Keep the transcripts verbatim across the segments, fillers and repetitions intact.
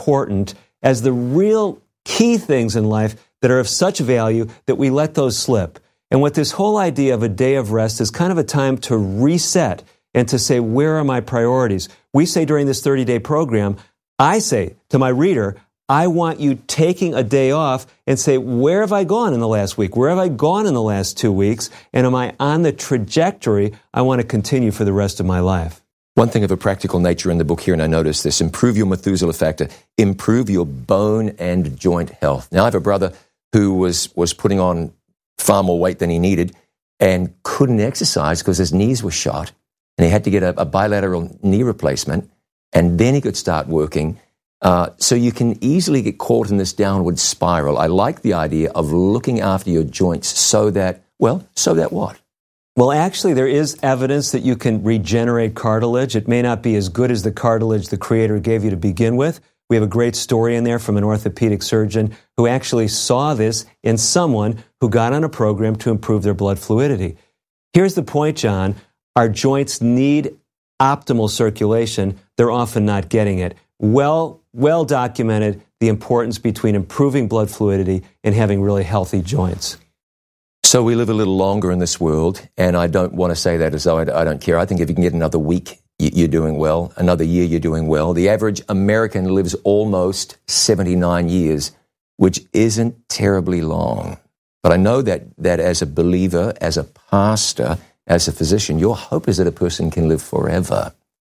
important as the real key things in life that are of such value that we let those slip. And what this whole idea of a day of rest is kind of a time to reset and to say, where are my priorities? We say during this thirty-day program, I say to my reader, I want you taking a day off and say, where have I gone in the last week? Where have I gone in the last two weeks? And am I on the trajectory I want to continue for the rest of my life? One thing of a practical nature in the book here, and I noticed this, improve your Methuselah factor, improve your bone and joint health. Now, I have a brother who was, was putting on far more weight than he needed and couldn't exercise because his knees were shot, and he had to get a, a bilateral knee replacement, and then he could start working. Uh, so you can easily get caught in this downward spiral. I like the idea of looking after your joints so that, well, so that what? Well, actually, there is evidence that you can regenerate cartilage. It may not be as good as the cartilage the Creator gave you to begin with. We have a great story in there from an orthopedic surgeon who actually saw this in someone who got on a program to improve their blood fluidity. Here's the point, John. Our joints need optimal circulation. They're often not getting it. Well, well documented the importance between improving blood fluidity and having really healthy joints. So we live a little longer in this world, and I don't want to say that as though I, I don't care. I think if you can get another week, you're doing well. Another year, you're doing well. The average American lives almost seventy-nine years, which isn't terribly long. But I know that that as a believer, as a pastor, as a physician, your hope is that a person can live forever.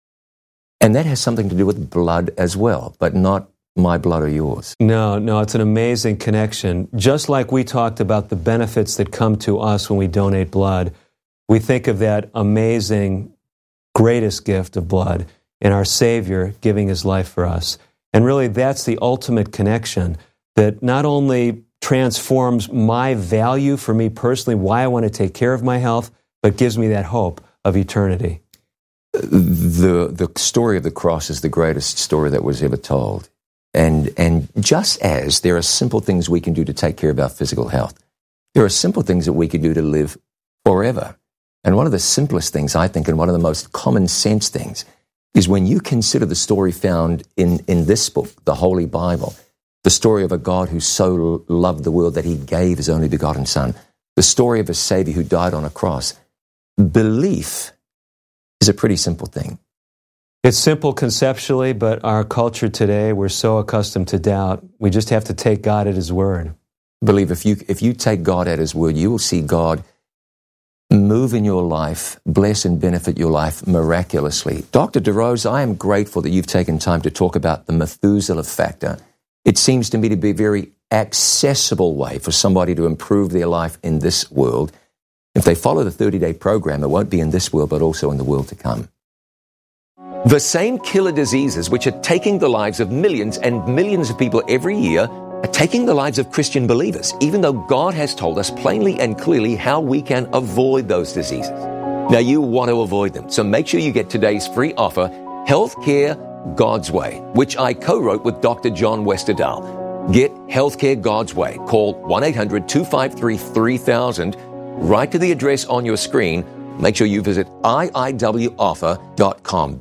And that has something to do with blood as well, but not my blood or yours. No, no, it's an amazing connection. Just like we talked about the benefits that come to us when we donate blood, we think of that amazing, greatest gift of blood in our Savior giving His life for us. And really, that's the ultimate connection that not only transforms my value for me personally, why I want to take care of my health, but gives me that hope of eternity. The, the story of the cross is the greatest story that was ever told. And and just as there are simple things we can do to take care of our physical health, there are simple things that we can do to live forever. And one of the simplest things, I think, and one of the most common sense things, is when you consider the story found in, in this book, the Holy Bible, the story of a God who so loved the world that He gave His only begotten Son, the story of a Savior who died on a cross. Belief is a pretty simple thing. It's simple conceptually, but our culture today, we're so accustomed to doubt. We just have to take God at His word. Believe if you if you take God at His word, you will see God move in your life, bless and benefit your life miraculously. Doctor DeRose, I am grateful that you've taken time to talk about the Methuselah factor. It seems to me to be a very accessible way for somebody to improve their life in this world. If they follow the thirty-day program, it won't be in this world, but also in the world to come. The same killer diseases which are taking the lives of millions and millions of people every year are taking the lives of Christian believers, even though God has told us plainly and clearly how we can avoid those diseases. Now, you want to avoid them, so make sure you get today's free offer, Healthcare God's Way, which I co-wrote with Doctor John Westerdahl. Get Healthcare God's Way. Call one eight hundred two five three three thousand. Write to the address on your screen. Make sure you visit I I W offer dot com.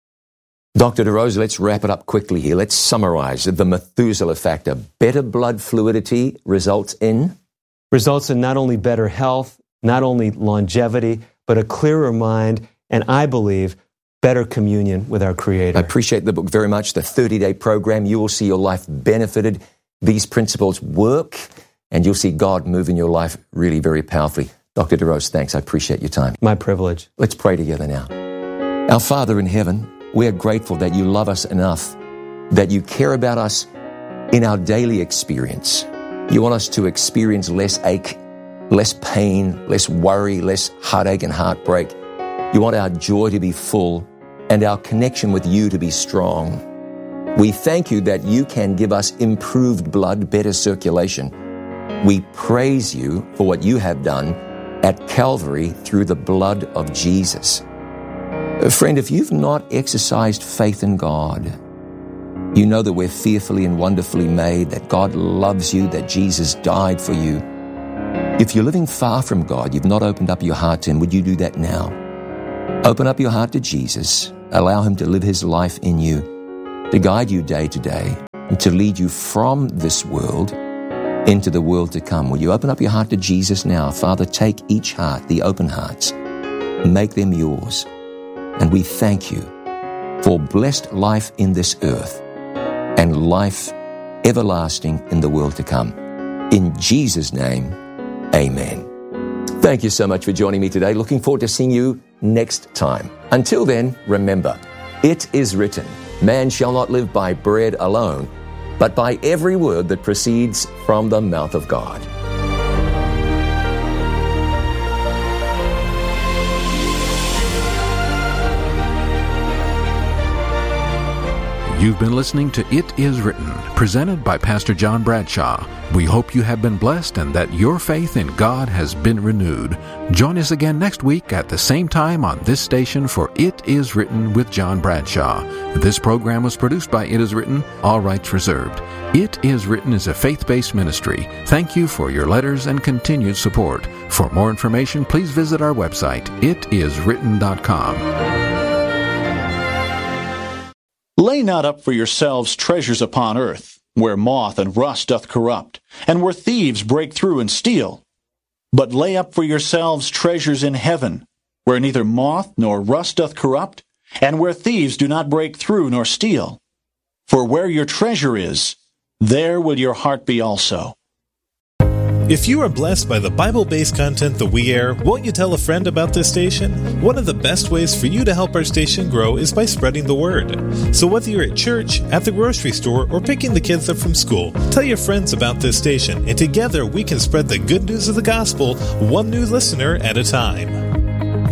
Doctor DeRose, let's wrap it up quickly here. Let's summarize the Methuselah factor. Better blood fluidity results in? Results in not only better health, not only longevity, but a clearer mind, and I believe, better communion with our Creator. I appreciate the book very much. The thirty-day program, you will see your life benefited. These principles work, and you'll see God move in your life really very powerfully. Doctor DeRose, thanks. I appreciate your time. My privilege. Let's pray together now. Our Father in heaven, we are grateful that you love us enough, that you care about us in our daily experience. You want us to experience less ache, less pain, less worry, less heartache and heartbreak. You want our joy to be full and our connection with you to be strong. We thank you that you can give us improved blood, better circulation. We praise you for what you have done at Calvary through the blood of Jesus. Friend, if you've not exercised faith in God, you know that we're fearfully and wonderfully made, that God loves you, that Jesus died for you. If you're living far from God, you've not opened up your heart to Him, would you do that now? Open up your heart to Jesus. Allow Him to live His life in you, to guide you day to day. and to lead you from this world into the world to come. Will you open up your heart to Jesus now? Father, take each heart, the open hearts, make them yours. And we thank you for blessed life in this earth and life everlasting in the world to come. In Jesus' name, amen. Thank you so much for joining me today. Looking forward to seeing you next time. Until then, remember, it is written, man shall not live by bread alone, but by every word that proceeds from the mouth of God. You've been listening to It Is Written, presented by Pastor John Bradshaw. We hope you have been blessed and that your faith in God has been renewed. Join us again next week at the same time on this station for It Is Written with John Bradshaw. This program was produced by It Is Written, all rights reserved. It Is Written is a faith-based ministry. Thank you for your letters and continued support. For more information, please visit our website, it is written dot com. Lay not up for yourselves treasures upon earth, where moth and rust doth corrupt, and where thieves break through and steal. But lay up for yourselves treasures in heaven, where neither moth nor rust doth corrupt, and where thieves do not break through nor steal. For where your treasure is, there will your heart be also. If you are blessed by the Bible-based content that we air, won't you tell a friend about this station? One of the best ways for you to help our station grow is by spreading the word. So whether you're at church, at the grocery store, or picking the kids up from school, tell your friends about this station, and together we can spread the good news of the gospel one new listener at a time.